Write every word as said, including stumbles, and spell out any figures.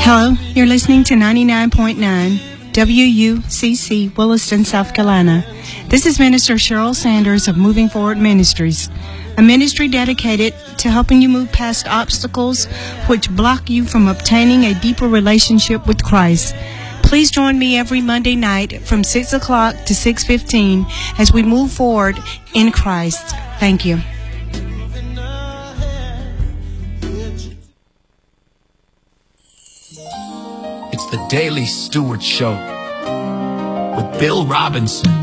Hello, you're listening to ninety-nine point nine W U C C, Williston, South Carolina. This is Minister Cheryl Sanders of Moving Forward Ministries, a ministry dedicated to helping you move past obstacles which block you from obtaining a deeper relationship with Christ. Please join me every Monday night from six o'clock to six fifteen as we move forward in Christ. Thank you. It's the Daily Stewart Show with Bill Robinson.